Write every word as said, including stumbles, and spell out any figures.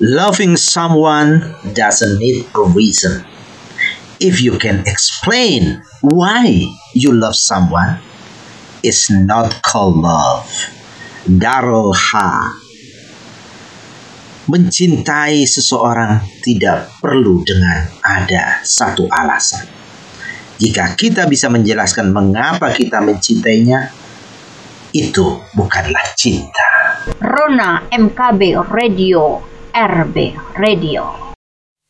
Loving someone doesn't need a reason. If you can explain why you love someone, it's not called love. Darul Ha. Mencintai seseorang tidak perlu dengan ada satu alasan. Jika kita bisa menjelaskan mengapa kita mencintainya, itu bukanlah cinta. Rona M K B Radio, R B Radio.